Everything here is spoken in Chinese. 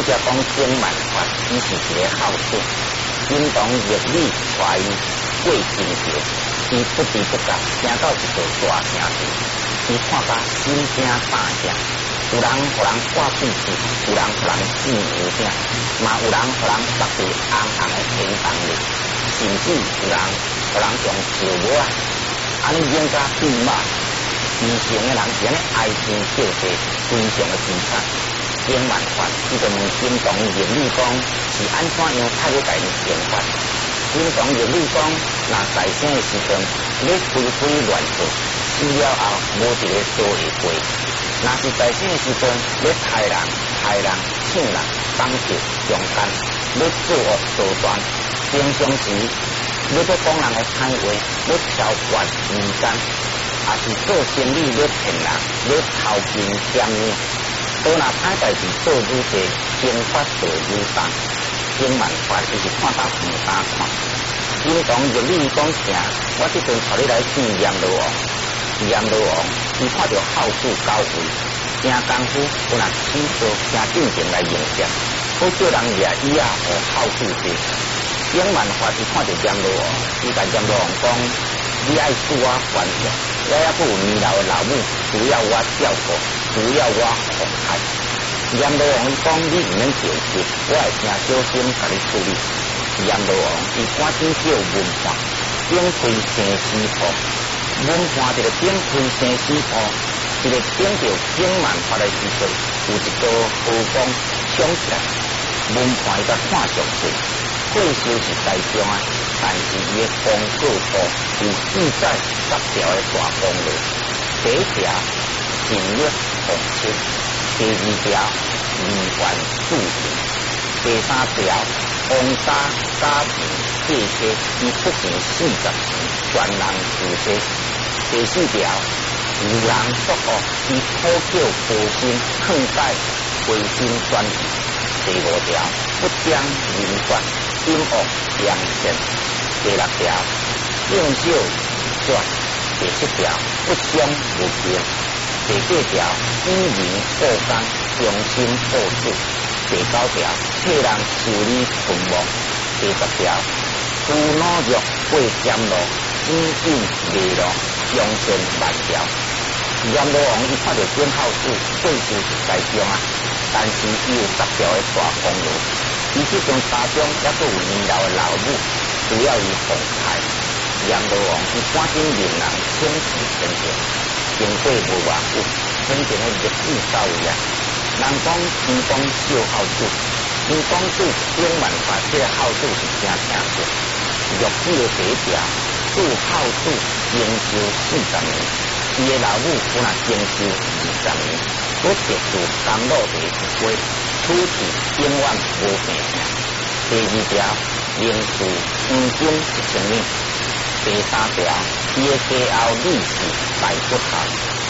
则讲经万法，伊是一个孝子，金堂玉女带伊过金桥，伊不知不觉行到一座大城市，伊看甲心惊胆惊。有人互人挂水纸，有人互人进牛鼎，嘛有人互人搭着红红的天堂里，甚至有人互人用石磨啊，安尼演甲变马。虔诚的人是安尼哀天叫地，非常的悲惨。经万法，伊就问金堂玉女讲是安怎样太要家己成法？金堂玉女讲，若在生的时阵，要规规乱做，死了后无一个做会过。若是在生的时阵，要害人、抢人、绑劫、强奸，要作恶多端，平常时要讲人的歹话，要挑拨离间，也是做生意要骗人，要偷奸占领，都若歹代志做愈多，刑罚就愈重。经万法就是看到唔敢看。金堂玉女讲啥？我即阵带你来见阎罗王。阎罗王伊看到孝子到位，正功夫，有若起坐正正经来迎接，好叫人掠伊啊，互孝子接。经万法伊看到阎罗王，伊甲阎罗王讲：你爱赐我欢乐，我还佫有年老的老母，需要我照顾，需要我奉害。阎罗王伊讲：你毋免着急，我会听小心甲你处理。阎罗王伊赶紧叫文化，顶开生死簿。文化一个顶开生死簿，一个顶着经万法的时阵，有一个河光冲起来。文化伊甲看上去，过修是大众啊，但是伊的功课簿有记载10条的大公路。第一条尽力奉亲，第二条离怨助人，第三条王家家庭借车，伊出钱40钱，全人扶车。第4条，有人作恶，伊讨叫高薪，劝解回心转意。第5条，不将民权，因恶扬善。第6条，应少转。第7条，不伤无病。第8条，以民报公，忠心报主。第9条，替人修理存亡。第10条，除懦弱过险路，指引迷路。扬善万条，阎罗王伊看到金孝子过世是大众啊，但是伊有10条的大功劳，伊即种家中也佫有年老的老母，需要伊奉害。阎罗王伊赶紧令人请示天庭，经过无偌久，天庭的日子到位啊。人讲天公孝孝子，天公子经万法，这个孝子是真正的。玉旨的第1条。祝孝子经修40年，伊的老母本来经修20年，我特殊甘露地一杯，此次永远无病痛。第2条，明事黄金1000两。第3条，伊的家后女婿大不孝。